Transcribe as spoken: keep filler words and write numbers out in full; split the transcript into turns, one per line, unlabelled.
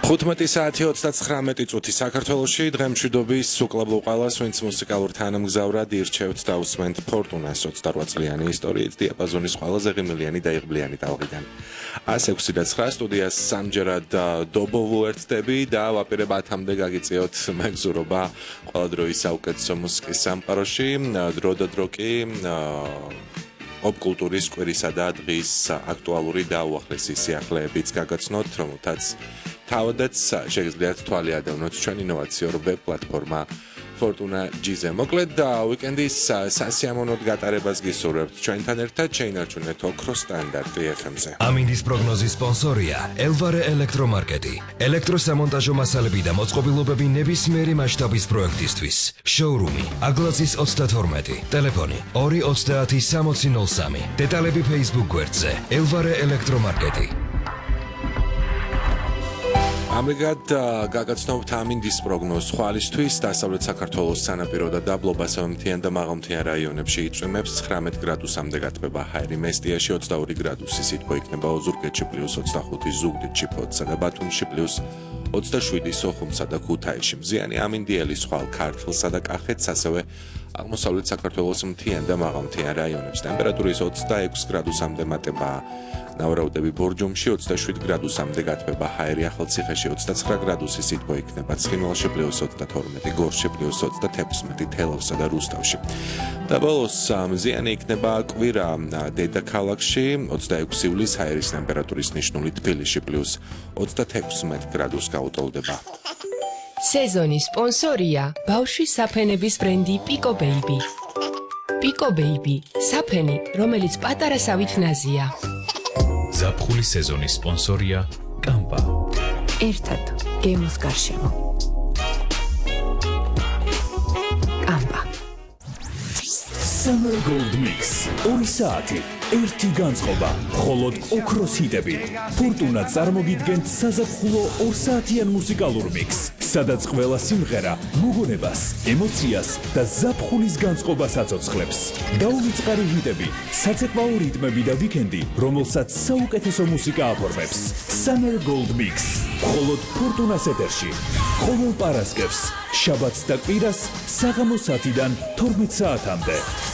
ხუთმეტი საათი ოცდაცხრამეტი წუთი საქართველოში დღემ მშვიდობის უკლებლო ყველას, ვინც მუსიკალურ თანამგზავრად ირჩევთ და უსმენთ ფორტუნას ოცდაოთხ წლიანი ისტორიით დიაპაზონის ყველაზე ღიმილიანი და იღბლიანი ტალღიდან. ას ექვსი და ცხრა სტუდიას სამჯერად დობო ვუერთდები და ვაპირებ ათამდე გაგიწიოთ მეგზურობა ყველა დროის საუკეთესო მუსიკის სამყაროში. დრო და დრო კი ოპკულტურის კვირისა და დღის აქტუალური და უახლესი სიახლეებიც გაგაცნოთ, რომელთაც თავადაც შეგიძლიათ თვალი ადევნოთ ჩვენი ინოვაციურ ვებ პლატფორმა Fortuna ჯიზე. მოკლედ უიკენდის სასიამოვნოდ გატარებას გისურვებთ. ჩვენთან ერთად შეინარჩუნეთ ოქროს სტანდარტი ეფ ემ-ზე.
ამინდის პროგნოზის სპონსორია ელვარე ელექტრომარკეტი. ელექტროსამონტაჟო მასალები და მოწყობილობები ნებისმიერი მასშტაბის პროექტისთვის. შოურუმი აგლაზის ოცდათორმეტი. ტელეფონი ორი ოცდაათი სამოცი ნული სამი. დეტალები Facebook გვერდზე ელვარე ელექტრომარკეტი.
ამრიგად გაგაცნობთ ამინდის პროგნოზს ხვალისთვის დასავლეთ საქართველოს სანაპირო და დაბლობასა მთიან და მაღალმთიან რაიონებში იწვიმებს ცხრამეტ გრადუსამდე გათბება ჰაერი, მესტიაში ოცდაორი გრადუსი სითბო იქნება, ოზურგეთში პლუს ოცდახუთი, ზუგდიდში ფოთსა და ბათუმში პლუს ოცდაშვიდი, სოხუმსა და ქუთაისში. მზიანი ამინდიელი სხვა ქართლსა და კახეთს, ასევე აღმოსავლეთ საქართველოს მთიან და მაღალმთიან რაიონებს. ტემპერატურის ოცდაექვსი გრადუსამდე მატება ნავარაუდები ბორჯომში, ოცდაშვიდი გრადუსამდე გათბება ჰაერი, ახალციხეში ოცდაცხრა გრადუსი სითბო იქნება, ცხინვალში პლუს ოცდათორმეტი, გორში პლუს ოცდათექვსმეტი, თელავსა და რუსთავში. და ბოლოს მზიანი იქნება კვირა დედაქალაქში, ოცდაექვსი ივლის ჰაერის ტემპერატურის ნიშნული, თბილისში პლუს ოცდათექვსმეტი გრადუსი გაუტოლდება.
სეზონის სპონსორია ბავშვის საფენების ბრენდი Pico Baby. Pico Baby, საფენი, რომელიც პატარასავით ნაზია.
ზაფხულის სეზონის სპონსორია კამპა.
ერთად გემოს გარშემო. კამპა.
Summer Gold Mix. ორი საათი, ერთი განწყობა, მხოლოდ ოქროს ჰიტები. ფორტუნა წარმოგიდგენთ საზაფხულო ორ საათიან მუსიკალურ მიქსს, სადაც ყველა სიმღერა მოგონებას, ემოციას და ზაფხულის განწყობას აცოცხლებს. დაუვიწყარი ჰიტები, საცეკვაო რიტმები და ვიკენდი, რომელსაც საუკეთესო მუსიკა აფორმებს. Summer Gold Mix. მხოლოდ ფორტუნას ეთერში. ყოველ პარასკევს, შაბათს და კვირას საღამო საათიდან თორმეტ საათამდე.